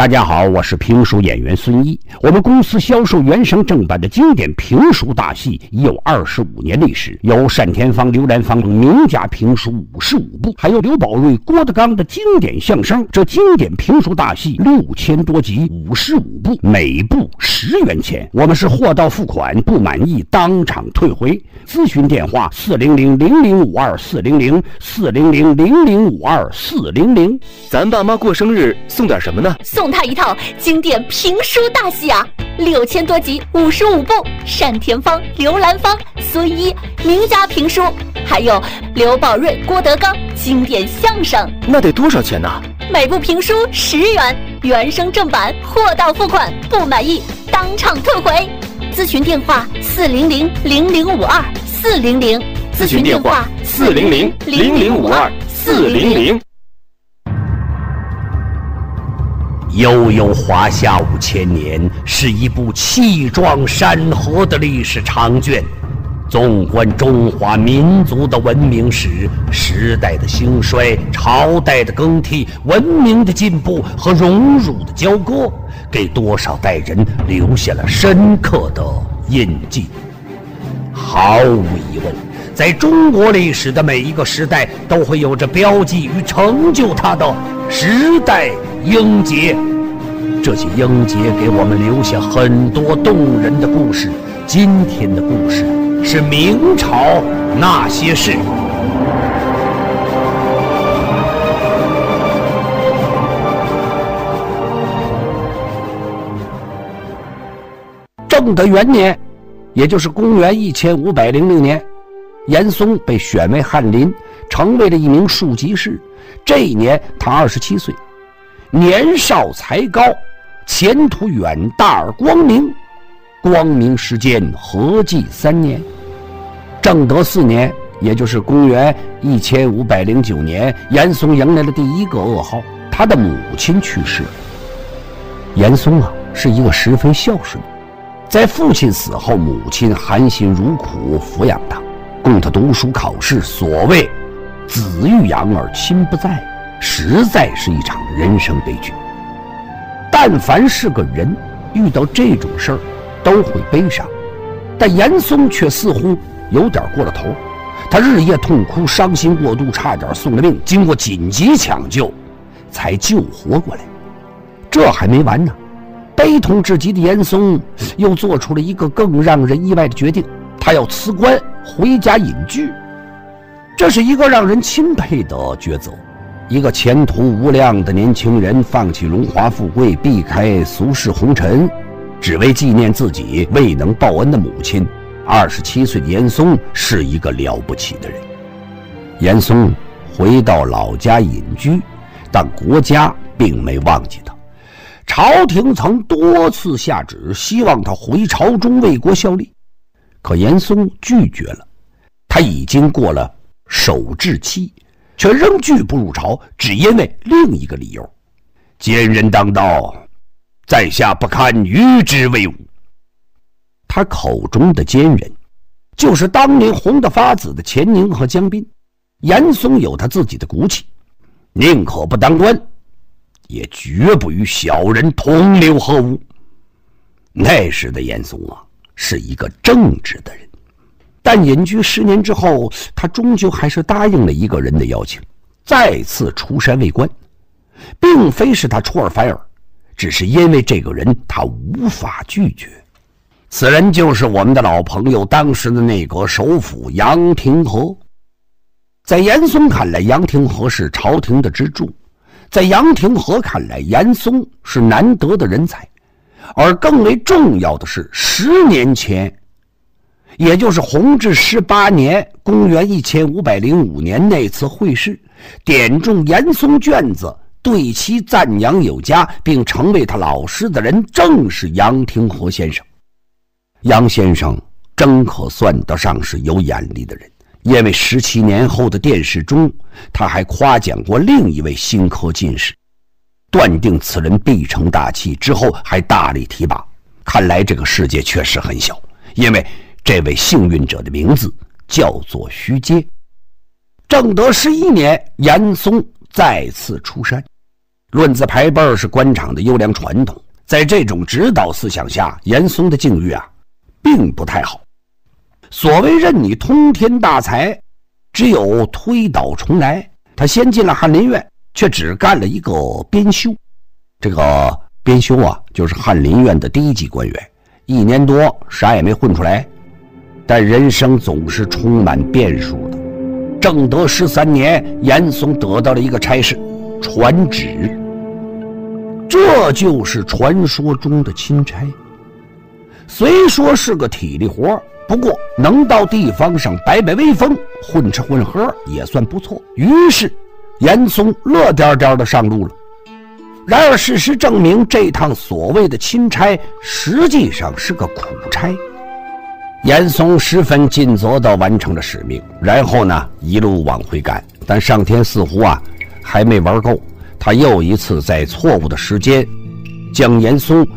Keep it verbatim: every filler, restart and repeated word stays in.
大家好，我是评书演员孙一。我们公司销售原声正版的经典评书大戏已有二十五年历史，有单田芳、刘兰芳名家评书五十五部，还有刘宝瑞、郭德纲的经典相声。这经典评书大戏六千多集，五十五部，每部十元钱。我们是货到付款，不满意当场退回。咨询电话：四零零零零五二四零零四零零零零五二四零零。 咱爸妈过生日送点什么呢？ 送他一套经典评书大戏啊，六千多集，五十五部，单田芳、刘兰芳、孙一名家评书，还有刘宝瑞、郭德纲经典相声。 那得多少钱呢？ 每部评书十元，原声正版，货到付款，不满意当场退回。咨询电话：四零零零零五二四零零。 咨询电话：四零零零零五二四零零。 悠悠华夏五千年是一部气壮山河的历史长卷，纵观中华民族的文明史，时代的兴衰，朝代的更替，文明的进步和荣辱的交割，给多少代人留下了深刻的印记。毫无疑问，在中国历史的每一个时代都会有着标记与成就它的时代英杰，这些英杰给我们留下很多动人的故事。今天的故事是明朝那些事。正德元年，也就是公元一千五百零六年，严嵩被选为翰林，成为了一名庶吉士。这一年他二十七岁，年少才高，前途远大而光明。光明时间合计三年。正德四年，也就是公元一千五百零九年，严嵩迎来了第一个噩耗，他的母亲去世了。严嵩啊，是一个十分孝顺的，在父亲死后，母亲含辛茹苦抚养他，供他读书考试。所谓子欲养而亲不在，实在是一场人生悲剧。但凡是个人遇到这种事儿都会悲伤，但严嵩却似乎有点过了头。他日夜痛哭，伤心过度，差点送了命，经过紧急抢救才救活过来。这还没完呢，悲痛至极的严嵩又做出了一个更让人意外的决定，他要辞官回家隐居。这是一个让人钦佩的抉择。一个前途无量的年轻人放弃荣华富贵，避开俗世红尘，只为纪念自己未能报恩的母亲。二十七岁的严嵩是一个了不起的人。严嵩回到老家隐居，但国家并没忘记他。朝廷曾多次下旨，希望他回朝中为国效力，可严嵩拒绝了。他已经过了守制期，却仍拒不入朝，只因为另一个理由：奸人当道，在下不堪与之为伍。他口中的奸人，就是当年红得发紫的钱宁和江彬。严嵩有他自己的骨气，宁可不当官，也绝不与小人同流合污。那时的严嵩啊，是一个正直的人。但隐居十年之后，他终究还是答应了一个人的邀请，再次出山为官。并非是他出尔反尔，只是因为这个人他无法拒绝。此人就是我们的老朋友，当时的内阁首辅杨廷和。在严嵩看来，杨廷和是朝廷的支柱，在杨廷和看来，严嵩是难得的人才。而更为重要的是，十年前，也就是弘治十八年，公元一千五百零五年那次会试，点中严嵩卷子，对其赞扬有加，并成为他老师的人，正是杨廷和先生。杨先生真可算得上是有眼力的人，因为十七年后的殿试中，他还夸奖过另一位新科进士，断定此人必成大器，之后还大力提拔。看来这个世界确实很小，因为这位幸运者的名字叫做徐阶。正德十一年，严嵩再次出山， 论资排辈是官场的优良传统，在这种指导思想下，严嵩的境遇啊，并不太好。所谓任你通天大才，只有推倒重来。他先进了翰林院，却只干了一个编修。这个编修啊，就是翰林院的低级官员，一年多啥也没混出来。但人生总是充满变数的。正德十三年，严嵩得到了一个差事，传旨。这就是传说中的钦差。虽说是个体力活，不过能到地方上摆摆威风，混吃混喝也算不错。于是严嵩乐颠颠的上路了。然而事实证明，这趟所谓的钦差实际上是个苦差。严嵩十分尽责地完成了使命，然后呢一路往回赶。但上天似乎啊还没玩够，他又一次在错误的时间将严嵩